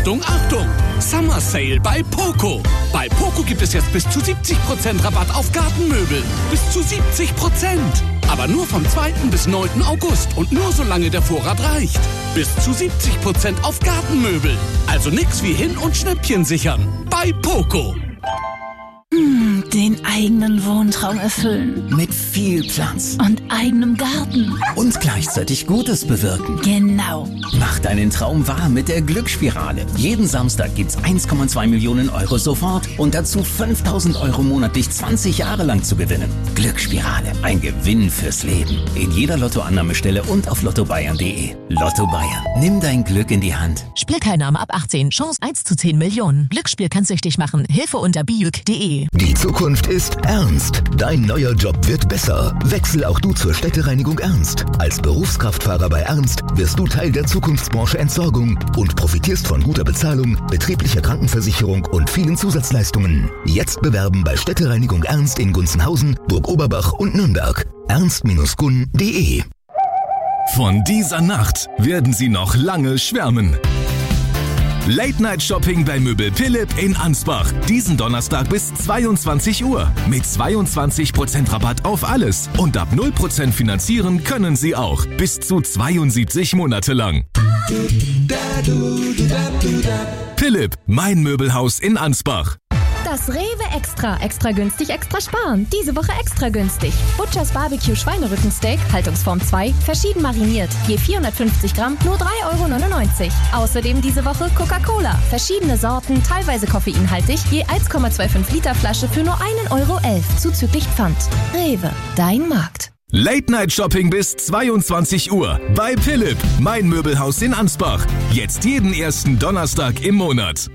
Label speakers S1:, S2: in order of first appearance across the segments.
S1: Achtung, Achtung! Summer Sale bei Poco. Bei Poco gibt es jetzt bis zu 70% Rabatt auf Gartenmöbel. Bis zu 70%. Aber nur vom 2. bis 9. August und nur solange der Vorrat reicht. Bis zu 70% auf Gartenmöbel. Also nix wie hin- und Schnäppchen sichern. Bei Poco.
S2: Den eigenen Wohntraum erfüllen.
S3: Mit viel Platz.
S2: Und eigenem Garten.
S3: Und gleichzeitig Gutes bewirken.
S2: Genau.
S3: Mach deinen Traum wahr mit der Glücksspirale. Jeden Samstag gibt's 1,2 Millionen Euro sofort und dazu 5.000 Euro monatlich 20 Jahre lang zu gewinnen. Glücksspirale, ein Gewinn fürs Leben. In jeder Lottoannahmestelle und auf lottobayern.de. Lotto Bayern, nimm dein Glück in die Hand.
S4: Spielteilnahme ab 18, Chance 1 zu 10 Millionen. Glücksspiel kann süchtig machen. Hilfe unter biuk.de.
S5: Die Zukunft ist ernst. Dein neuer Job wird besser. Wechsel auch du zur Städtereinigung Ernst. Als Berufskraftfahrer bei Ernst wirst du Teil der Zukunftsbranche Entsorgung und profitierst von guter Bezahlung, betrieblicher Krankenversicherung und vielen Zusatzleistungen. Jetzt bewerben bei Städtereinigung Ernst in Gunzenhausen, Burg-Oberbach und Nürnberg. ernst-gun.de.
S6: Von dieser Nacht werden Sie noch lange schwärmen. Late-Night-Shopping bei Möbel Philipp in Ansbach. Diesen Donnerstag bis 22 Uhr. Mit 22% Rabatt auf alles. Und ab 0% finanzieren können Sie auch. Bis zu 72 Monate lang. Philipp, mein Möbelhaus in Ansbach.
S7: Das Rewe Extra günstig, extra sparen. Diese Woche extra günstig. Butchers Barbecue Schweinerückensteak, Haltungsform 2, verschieden mariniert. Je 450 Gramm, nur 3,99 €. Außerdem diese Woche Coca-Cola. Verschiedene Sorten, teilweise koffeinhaltig, je 1,25 Liter Flasche für nur 1,11 € zuzüglich Pfand. Rewe, dein Markt.
S6: Late-Night-Shopping bis 22 Uhr. Bei Philipp, mein Möbelhaus in Ansbach. Jetzt jeden ersten Donnerstag im Monat.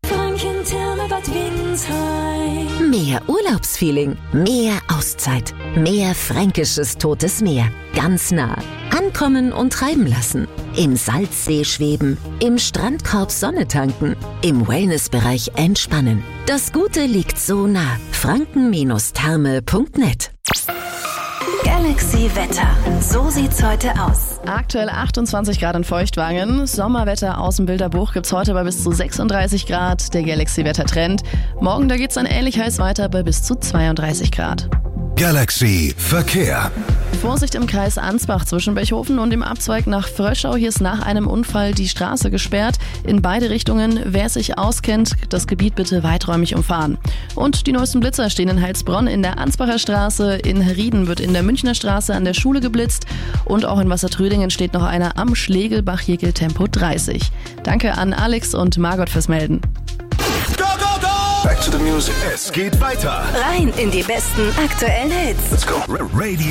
S8: Mehr Urlaubsfeeling, mehr Auszeit, mehr fränkisches Totes Meer. Ganz nah. Ankommen und treiben lassen. Im Salzsee schweben, im Strandkorb Sonne tanken, im Wellnessbereich entspannen. Das Gute liegt so nah. franken-therme.net.
S2: Galaxy Wetter. So sieht's heute aus.
S9: Aktuell 28 Grad in Feuchtwangen. Sommerwetter aus dem Bilderbuch gibt's heute bei bis zu 36 Grad. Der Galaxy Wetter Trend. Morgen, da geht's dann ähnlich heiß weiter bei bis zu 32 Grad.
S5: Galaxy Verkehr.
S9: Vorsicht im Kreis Ansbach zwischen Bechhofen und dem Abzweig nach Fröschau. Hier ist nach einem Unfall die Straße gesperrt. In beide Richtungen. Wer sich auskennt, das Gebiet bitte weiträumig umfahren. Und die neuesten Blitzer stehen in Heilsbronn in der Ansbacher Straße. In Herrieden wird in der Münchner Straße an der Schule geblitzt. Und auch in Wassertrödingen steht noch einer am Schlegelbach, hier gilt Tempo 30. Danke an Alex und Margot fürs Melden.
S5: Go, go, go! Back to the music. Es geht weiter.
S2: Rein in die besten aktuellen Hits.
S5: Let's go. Radio